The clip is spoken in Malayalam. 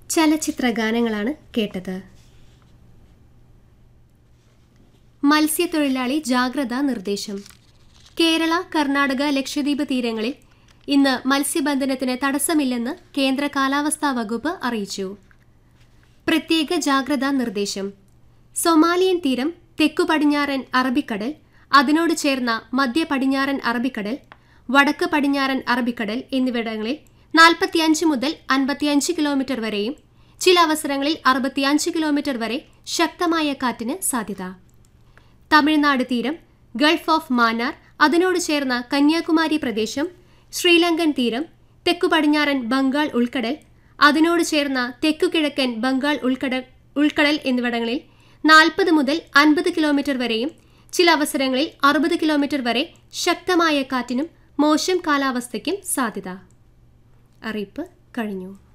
ചലച്ചിത്ര ഗാനങ്ങളാണ് കേട്ടത്. മത്സ്യത്തൊഴിലാളി ജാഗ്രതാ നിർദ്ദേശം. കേരള, കർണാടക, ലക്ഷദ്വീപ് തീരങ്ങളിൽ ഇന്ന് മത്സ്യബന്ധനത്തിന് തടസ്സമില്ലെന്ന് കേന്ദ്ര കാലാവസ്ഥാ വകുപ്പ് അറിയിച്ചു. പ്രത്യേക ജാഗ്രതാ നിർദ്ദേശം. സൊമാലിയൻ തീരം, തെക്കു പടിഞ്ഞാറൻ അറബിക്കടൽ, അതിനോട് ചേർന്ന മധ്യ പടിഞ്ഞാറൻ അറബിക്കടൽ, വടക്ക് പടിഞ്ഞാറൻ അറബിക്കടൽ എന്നിവിടങ്ങളിൽ 45 മുതൽ 55 കിലോമീറ്റർ വരെയും ചില അവസരങ്ങളിൽ 65 കിലോമീറ്റർ വരെ ശക്തമായ കാറ്റിന് സാധ്യത. തമിഴ്നാട് തീരം, ഗൾഫ് ഓഫ് മാന്നാർ, അതിനോട് ചേർന്ന കന്യാകുമാരി പ്രദേശം, ശ്രീലങ്കൻ തീരം, തെക്കു പടിഞ്ഞാറൻ ബംഗാൾ ഉൾക്കടൽ, അതിനോട് ചേർന്ന തെക്കുകിഴക്കൻ ബംഗാൾ ഉൾക്കടൽ എന്നിവിടങ്ങളിൽ 40 മുതൽ 50 കിലോമീറ്റർ വരെയും ചില അവസരങ്ങളിൽ 60 കിലോമീറ്റർ വരെ ശക്തമായ കാറ്റിനും മോശം കാലാവസ്ഥയ്ക്കും സാധ്യത. അറിയിപ്പ് കഴിഞ്ഞു.